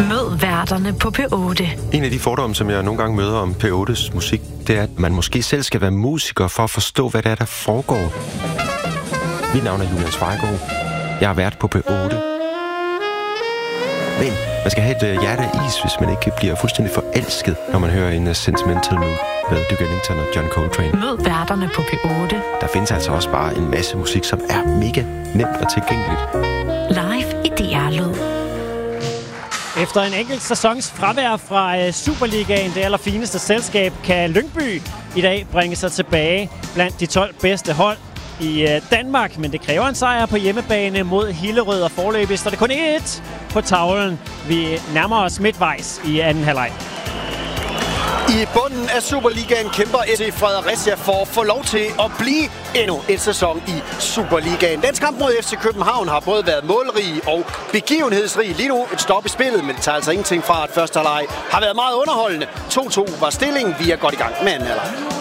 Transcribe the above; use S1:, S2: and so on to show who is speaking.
S1: Mød værterne på P8.
S2: En af de fordomme, som jeg nogle gange møder om P8's musik, det er, at man måske selv skal være musiker for at forstå, hvad det er, der foregår. Mit navn er Julian Svejgaard. Jeg har været på P8. Men man skal have et hjerte af is, hvis man ikke bliver fuldstændig forelsket, når man hører en Sentimental Mood med Duke Ellington og John Coltrane.
S1: Mød værterne på P8.
S2: Der findes altså også bare en masse musik, som er mega nemt og tilgængeligt.
S1: Live i DR-lyd.
S3: Efter en enkelt sæsons fravær fra Superligaen, det allerfineste selskab, kan Lyngby i dag bringe sig tilbage blandt de 12 bedste hold i Danmark. Men det kræver en sejr på hjemmebane mod Hillerød, og foreløbig står det kun 1 på tavlen. Vi nærmer os midtvejs i anden halvleg.
S4: I bunden af Superligaen kæmper FC Fredericia for at få lov til at blive endnu en sæson i Superligaen. Dens kamp mod FC København har både været målrig og begivenhedsrig. Lige nu et stop i spillet, men det tager altså ingenting fra, at første halvleg har været meget underholdende. 2-2 var stillingen. Vi er godt i gang med anden halvleg.